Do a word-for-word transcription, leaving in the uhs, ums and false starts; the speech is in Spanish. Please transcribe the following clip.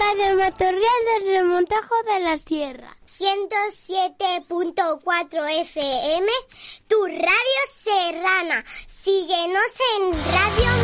Radio Matorral del Remontajo de la Sierra. ciento siete punto cuatro F M, tu radio serrana. Síguenos en Radio